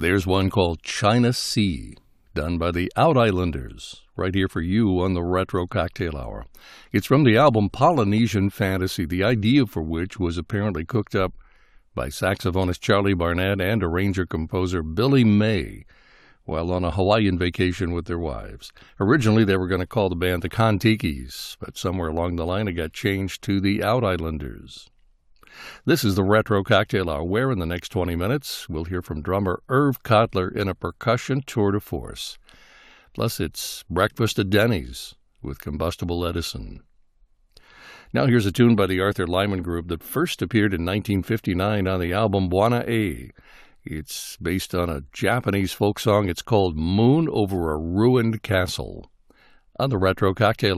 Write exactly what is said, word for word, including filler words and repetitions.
There's one called China Sea, done by the Out Islanders, right here for you on the Retro Cocktail Hour. It's from the album Polynesian Fantasy, the idea for which was apparently cooked up by saxophonist Charlie Barnett and arranger-composer Billy May while on a Hawaiian vacation with their wives. Originally, they were going to call the band the Kon-Tikis, but somewhere along the line it got changed to the Out Islanders. This is the Retro Cocktail Hour, where in the next twenty minutes we'll hear from drummer Irv Cotler in a percussion tour de force. Plus, it's Breakfast at Denny's with Combustible Edison. Now here's a tune by the Arthur Lyman Group that first appeared in nineteen fifty-nine on the album Buona E. It's based on a Japanese folk song. It's called Moon Over a Ruined Castle on the Retro Cocktail